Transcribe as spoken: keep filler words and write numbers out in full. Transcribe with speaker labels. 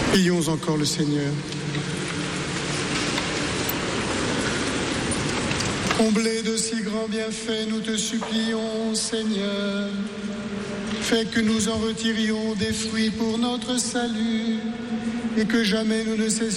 Speaker 1: Prions encore le Seigneur. Comblé de si grands bienfaits, nous te supplions, Seigneur. Fais que nous en retirions des fruits pour notre salut et que jamais nous ne cessions